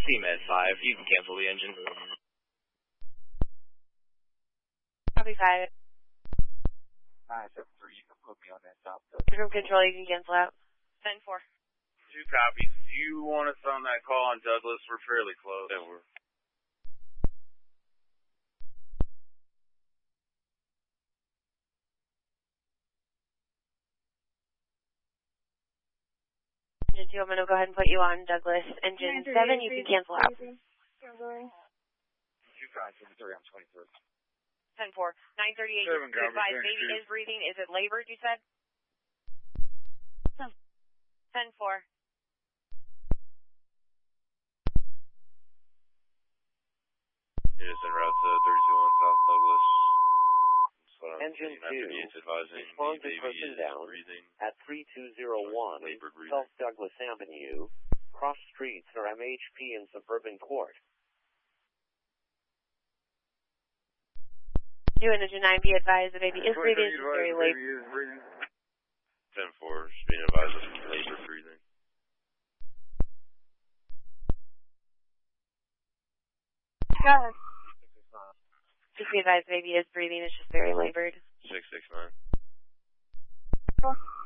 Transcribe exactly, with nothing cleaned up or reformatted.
C Med five, you can cancel the engine. Copy five. nine seven three, you can put me on that top. Group control, you can cancel out. ten four. Two copies. Do you want us on that call on Douglas? We're fairly close. Yeah, we're... Engine two, I'm going to go ahead and put you on Douglas. Engine seven, you can cancel out. Two five seven three, I'm twenty-three. ten four. nine thirty-eight, you advise baby is breathing. Is it labored, you said? ten four. It is en route to thirty-two one South Douglas. Engine two, respond to person down at three two zero one South Douglas Avenue, cross streets near M H P and Suburban Court. You and Engine nine, be advised the baby is breathing. It's very late. ten four, just being advised of labor breathing. Go ahead. Just be advised baby is breathing. It's just very labored. six six nine. Cool.